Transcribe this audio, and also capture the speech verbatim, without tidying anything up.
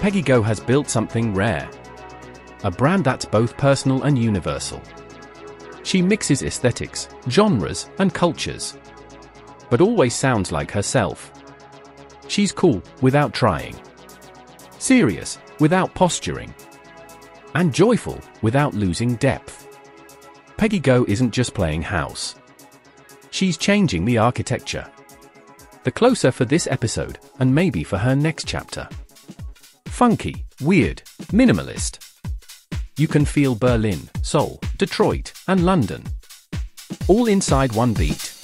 Peggy Go has built something rare. A brand that's both personal and universal. She mixes aesthetics, genres, and cultures, but always sounds like herself. She's cool, without trying. Serious, without posturing. And joyful, without losing depth. Peggy Go isn't just playing house. She's changing the architecture. The closer for this episode, and maybe for her next chapter. Funky, weird, minimalist. You can feel Berlin, Seoul, Detroit, and London, all inside one beat.